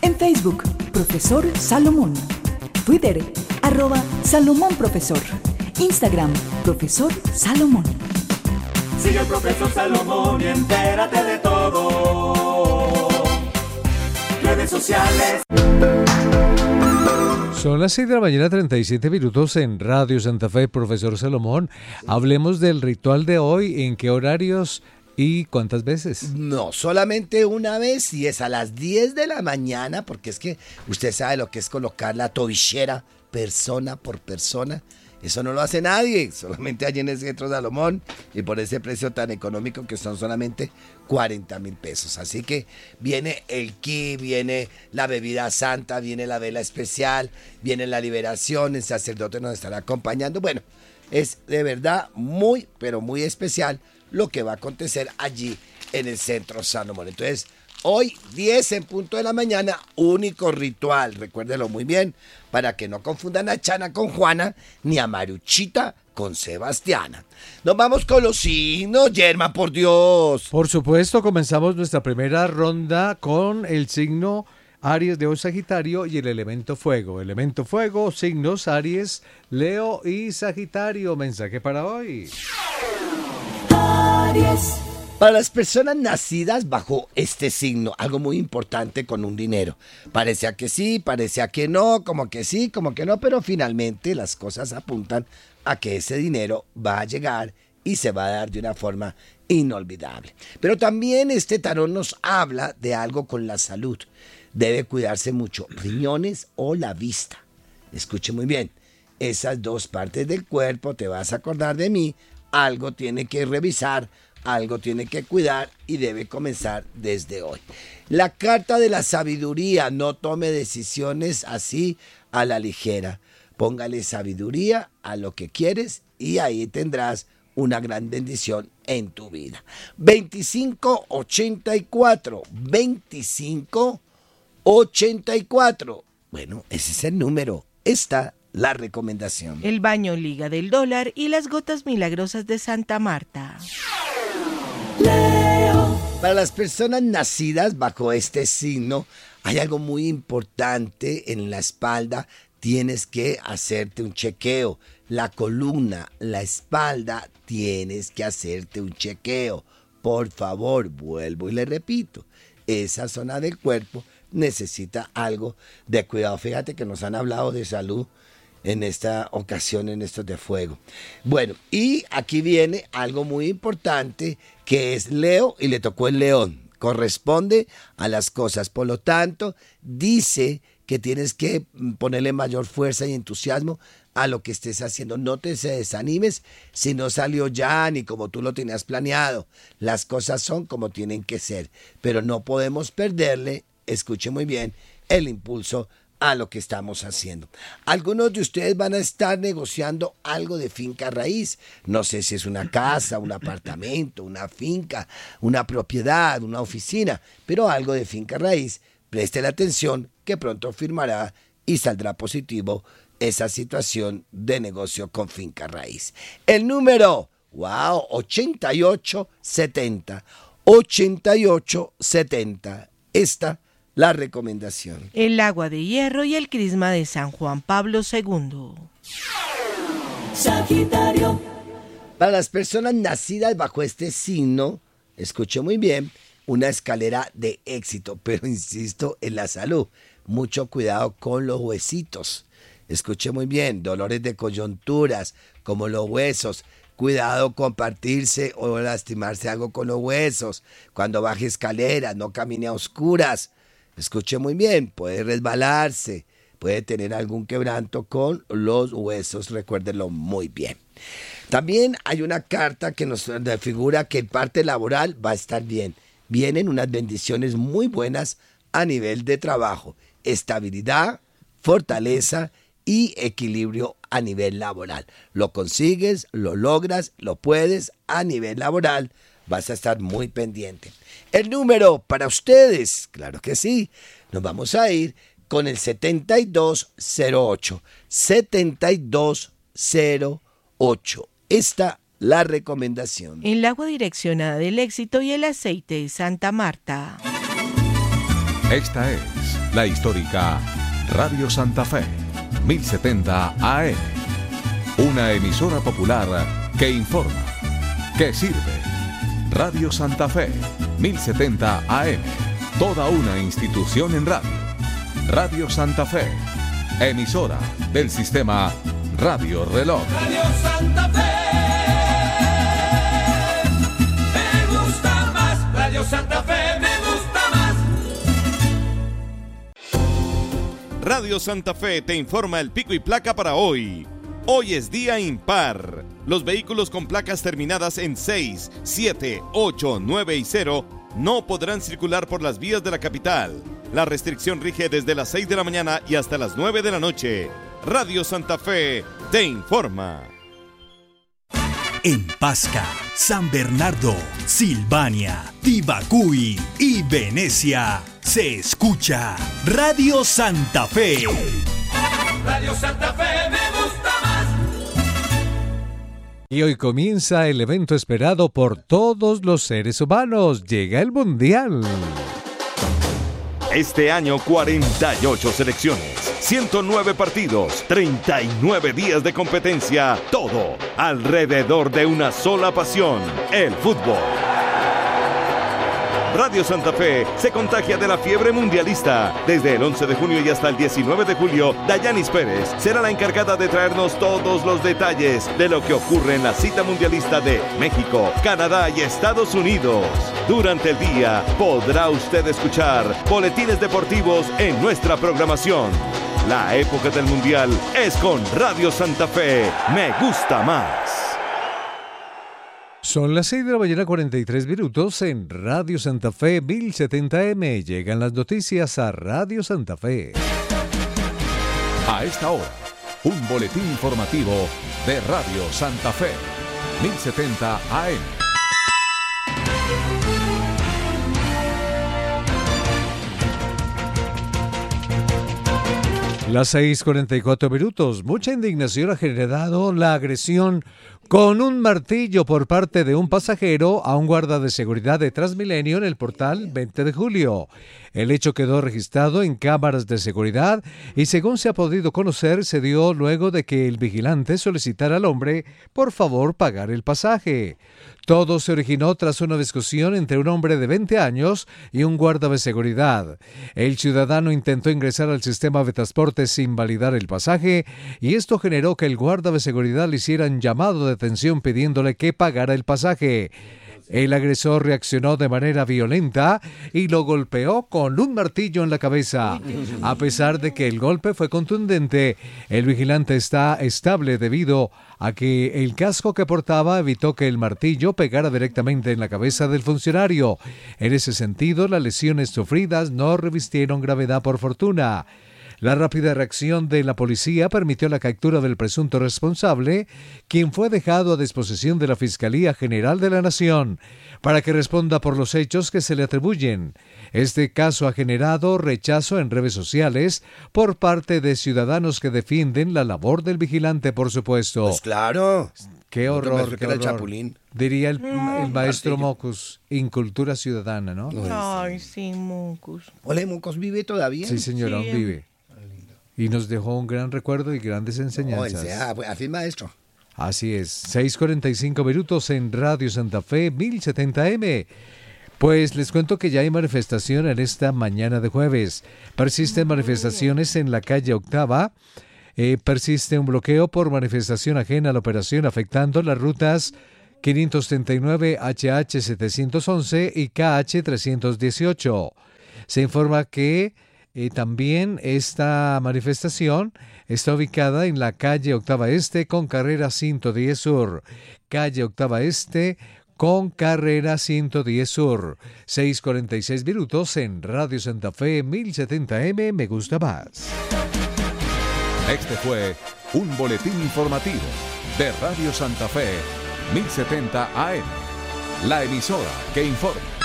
En Facebook, Profesor Salomón. Twitter, @SalomónProfesor. Instagram, Profesor Salomón. Sigue al Profesor Salomón y entérate de todo. Redes sociales. Son las 6 de la mañana, 37 minutos en Radio Santa Fe, Profesor Salomón. Hablemos del ritual de hoy. ¿En qué horarios y cuántas veces? No, solamente una vez y es a las 10 de la mañana, porque es que usted sabe lo que es colocar la tobillera persona por persona. Eso no lo hace nadie, solamente allí en el Centro Salomón y por ese precio tan económico que son solamente 40,000 pesos. Así que viene el ki, viene la bebida santa, viene la vela especial, viene la liberación, el sacerdote nos estará acompañando. Bueno, es de verdad muy, pero muy especial lo que va a acontecer allí en el Centro Salomón. Entonces, hoy 10 en punto de la mañana, único ritual, recuérdelo muy bien, para que no confundan a Chana con Juana, ni a Maruchita con Sebastiana. Nos vamos con los signos, Yerma, por Dios. Por supuesto, comenzamos nuestra primera ronda con el signo Aries de hoy, Sagitario, y el elemento fuego. Elemento fuego, signos Aries, Leo y Sagitario. Mensaje para hoy. Aries. Para las personas nacidas bajo este signo, algo muy importante con un dinero. Parecía que sí, parecía que no, como que sí, como que no, pero finalmente las cosas apuntan a que ese dinero va a llegar y se va a dar de una forma inolvidable. Pero también este tarot nos habla de algo con la salud. Debe cuidarse mucho, riñones o la vista. Escuche muy bien, esas dos partes del cuerpo, te vas a acordar de mí, algo tiene que revisar, algo tiene que cuidar y debe comenzar desde hoy. La carta de la sabiduría, no tome decisiones así a la ligera. Póngale sabiduría a lo que quieres y ahí tendrás una gran bendición en tu vida. 2584, 2584. Bueno, ese es el número. Está la recomendación. El baño liga del dólar y las gotas milagrosas de Santa Marta. Leo. Para las personas nacidas bajo este signo, hay algo muy importante en la espalda. Tienes que hacerte un chequeo. La columna, la espalda, tienes que hacerte un chequeo. Por favor, vuelvo y le repito, esa zona del cuerpo necesita algo de cuidado. Fíjate que nos han hablado de salud en esta ocasión, en estos de fuego. Bueno, y aquí viene algo muy importante que es Leo y le tocó el león. Corresponde a las cosas. Por lo tanto, dice que tienes que ponerle mayor fuerza y entusiasmo a lo que estés haciendo. No te desanimes si no salió ya ni como tú lo tenías planeado. Las cosas son como tienen que ser, pero no podemos perderle, escuche muy bien, el impulso a lo que estamos haciendo. Algunos de ustedes van a estar negociando algo de finca raíz. No sé si es una casa, un apartamento, una finca, una propiedad, una oficina, pero algo de finca raíz. Preste la atención que pronto firmará y saldrá positivo esa situación de negocio con finca raíz. El número, 8870. 8870. Esta la recomendación. El agua de hierro y el crisma de San Juan Pablo II. Sagitario. Para las personas nacidas bajo este signo, escuche muy bien, una escalera de éxito, pero insisto en la salud. Mucho cuidado con los huesitos. Escuche muy bien, dolores de coyunturas, como los huesos. Cuidado con partirse o lastimarse algo con los huesos. Cuando baje escaleras, no camine a oscuras. Escuche muy bien, puede resbalarse, puede tener algún quebranto con los huesos, recuérdenlo muy bien. También hay una carta que nos figura que en parte laboral va a estar bien. Vienen unas bendiciones muy buenas a nivel de trabajo, estabilidad, fortaleza y equilibrio a nivel laboral. Lo consigues, lo logras, lo puedes a nivel laboral. Vas a estar muy pendiente. El número para ustedes, claro que sí, nos vamos a ir con el 7208. 7208. Esta la recomendación. El agua direccionada del éxito y el aceite de Santa Marta. Esta es la histórica Radio Santa Fe, 1070 AM. Una emisora popular que informa, que sirve. Radio Santa Fe, 1070 AM. Toda una institución en radio. Radio Santa Fe, emisora del sistema Radio Reloj. Radio Santa Fe, me gusta más. Radio Santa Fe, me gusta más. Radio Santa Fe te informa el pico y placa para hoy. Hoy es día impar. Los vehículos con placas terminadas en 6, 7, 8, 9 y 0 no podrán circular por las vías de la capital. La restricción rige desde las 6 de la mañana y hasta las 9 de la noche. Radio Santa Fe te informa. En Pasca, San Bernardo, Silvania, Tibacuy y Venecia se escucha Radio Santa Fe. Radio Santa Fe, me gusta más. Y hoy comienza el evento esperado por todos los seres humanos. Llega el Mundial. Este año 48 selecciones, 109 partidos, 39 días de competencia, todo alrededor de una sola pasión, el fútbol. Radio Santa Fe se contagia de la fiebre mundialista. Desde el 11 de junio y hasta el 19 de julio, Dayanis Pérez será la encargada de traernos todos los detalles de lo que ocurre en la cita mundialista de México, Canadá y Estados Unidos. Durante el día podrá usted escuchar boletines deportivos en nuestra programación. La época del mundial es con Radio Santa Fe. Me gusta más. Son las 6 de la mañana, 43 minutos en Radio Santa Fe 1070M. Llegan las noticias a Radio Santa Fe. A esta hora, un boletín informativo de Radio Santa Fe, 1070 AM. Las 6:44 minutos. Mucha indignación ha generado la agresión con un martillo por parte de un pasajero a un guarda de seguridad de Transmilenio en el portal 20 de julio. El hecho quedó registrado en cámaras de seguridad y, según se ha podido conocer, se dio luego de que el vigilante solicitara al hombre por favor pagar el pasaje. Todo se originó tras una discusión entre un hombre de 20 años y un guarda de seguridad. El ciudadano intentó ingresar al sistema de transporte sin validar el pasaje y esto generó que el guarda de seguridad le hiciera un llamado de atención pidiéndole que pagara el pasaje. El agresor reaccionó de manera violenta y lo golpeó con un martillo en la cabeza. A pesar de que el golpe fue contundente, el vigilante está estable debido a que el casco que portaba evitó que el martillo pegara directamente en la cabeza del funcionario. En ese sentido, las lesiones sufridas no revistieron gravedad por fortuna. La rápida reacción de la policía permitió la captura del presunto responsable, quien fue dejado a disposición de la Fiscalía General de la Nación para que responda por los hechos que se le atribuyen. Este caso ha generado rechazo en redes sociales por parte de ciudadanos que defienden la labor del vigilante, por supuesto. Pues claro. Qué horror, qué era el horror. chapulín. Diría el maestro Mocus, incultura ciudadana, ¿no? Ay, sí, Mocus. Hola, Mocos, ¿vive todavía? Sí, señora, aún vive. Y nos dejó un gran recuerdo y grandes enseñanzas. Así, maestro. Así es, 6:45 minutos en Radio Santa Fe 1070M. Pues les cuento que ya hay manifestación en esta mañana de jueves. Persisten manifestaciones en la calle Octava. Persiste un bloqueo por manifestación ajena a la operación afectando las rutas 539, HH 711 y KH 318. Se informa que también esta manifestación está ubicada en la calle Octava Este con carrera 110 Sur. Calle Octava Este con carrera 110 Sur. 6:46 minutos en Radio Santa Fe 1070M. Me gusta más. Este fue un boletín informativo de Radio Santa Fe, 1070 AM. La emisora que informa.